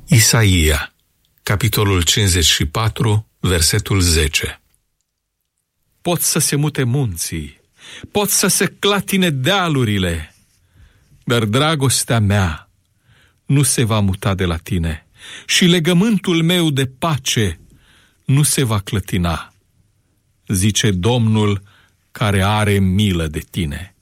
Isaia, capitolul 54, versetul 10. Pot să se mute munții, pot să se clatine dealurile, dar dragostea mea nu se va muta de la tine și legământul meu de pace nu se va clătina, zice Domnul care are milă de tine.